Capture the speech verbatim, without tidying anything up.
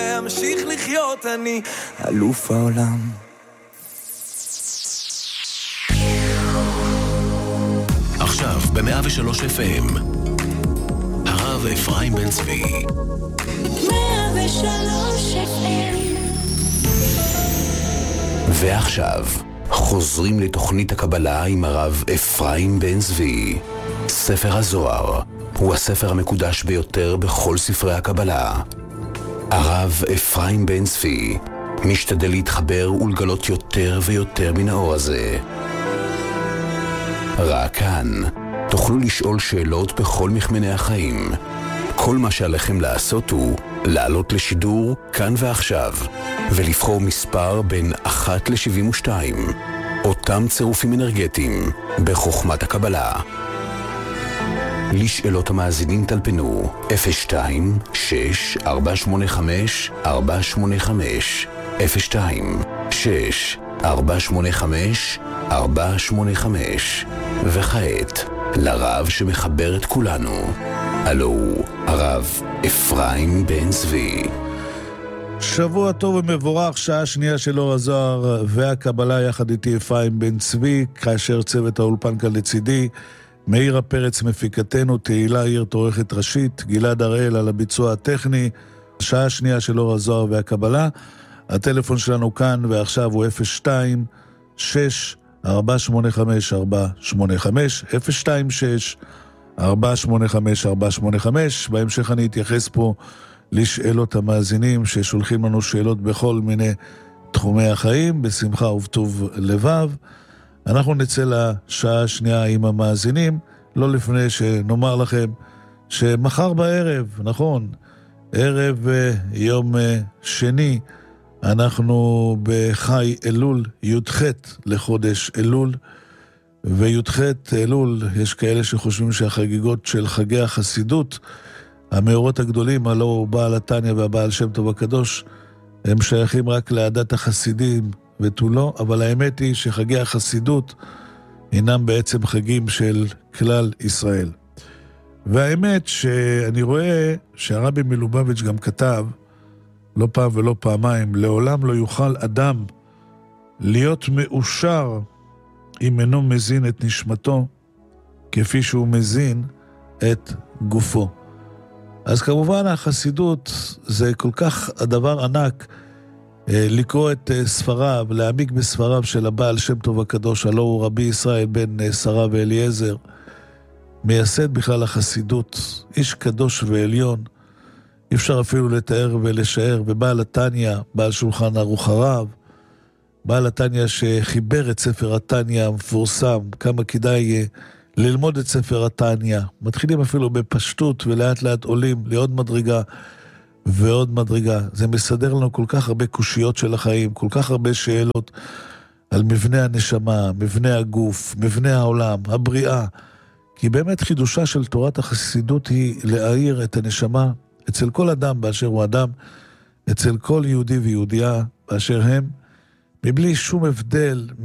אמשיך לחיות, אני אלוף העולם. עכשיו ב-מאה ושלוש אף אם הרב אפרים בן צבי. מאה ושלוש אף אם. ועכשיו חוזרים לתוכנית הקבלה עם הרב אפרים בן צבי. ספר הזוהר הוא הספר המקודש ביותר בכל ספרי הקבלה. הרב אפרים בן צבי משתדל להתחבר ולגלות יותר ויותר מן האור הזה. רק כאן תוכלו לשאול שאלות בכל מכמני החיים. כל מה שעליכם לעשות הוא לעלות לשידור כאן ועכשיו ולבחור מספר בין אחת לשבעים ושתיים, אותם צירופים אנרגטיים בחוכמת הקבלה. לשאלות המאזינים טלפנו אפס שתיים שש ארבע שמונה חמש ארבע שמונה חמש אפס שתיים שש ארבע שמונה חמש ארבע שמונה חמש. וכעת לרב שמחבר את כולנו, הלו הרב אפרים בן צבי. שבוע טוב ומבורך, שעה שנייה של אור הזוהר והקבלה יחד איתי אפרים בן צבי, כאשר צוות האולפן כאן לצידי, מאיר הפרץ מפיקתנו, תהילה עיר תורכת ראשית, גלעד הראל על הביצוע הטכני. שעה שנייה של אור הזוהר והקבלה. הטלפון שלנו כאן ועכשיו הוא אפס שתיים שש ארבע שמונה חמש ארבע שמונה חמש אפס שתיים שש ארבע שמונה חמש ארבע שמונה חמש. בהמשך אני אתייחס פה לשאלות המאזינים ששולחים לנו שאלות בכל מיני תחומי החיים, בשמחה ובטוב לבב. אנחנו נצא לשעה השנייה עם המאזינים, לא לפני שנאמר לכם שמחר בערב, נכון, ערב יום שני, אנחנו בחי אלול, י"ח לחודש אלול, וי"ח אלול, יש כאלה שחושבים שהחגיגות של חגי החסידות, המאורות הגדולים, הלא הוא בעל התניא והבעל שם טוב הקדוש, הם שייכים רק לעדת החסידים ותו לא, אבל האמת היא שחגי החסידות אינם בעצם חגים של כלל ישראל. והאמת שאני רואה שהרבי מלובביץ' גם כתב, לא פעם ולא פעמיים, לעולם לא יוכל אדם להיות מאושר אם אינו מזין את נשמתו כפי שהוא מזין את גופו. אז כמובן החסידות זה כל כך הדבר ענק, לקרוא את ספריו, להעמיק בספריו של הבעל שם טוב הקדוש, הלא הוא רבי ישראל בן שרה ואליעזר, מייסד בכלל החסידות, איש קדוש ועליון, אי אפשר אפילו לתאר ולשער, ובעל התניא, בעל שולחן ערוך הרב, בעל התניא שחיבר את ספר התניא המפורסם, כמה כדאי ללמוד את ספר התניא, מתחילים אפילו בפשטות ולאט לאט עולים לעוד מדרגה ועוד מדרגה. זה מסדר לנו כל כך הרבה קושיות של החיים, כל כך הרבה שאלות על מבנה הנשמה, מבנה הגוף, מבנה העולם, הבריאה, כי באמת חידושה של תורת החסידות היא להאיר את הנשמה אצל כל אדם באשר הוא אדם, אצל כל יהודי ויהודייה באשר הם, מבלי שום הבדל